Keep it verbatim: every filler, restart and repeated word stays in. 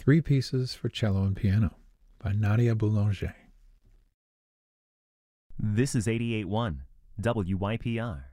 Three Pieces for Cello and Piano by Nadia Boulanger. This is eighty-eight point one W Y P R.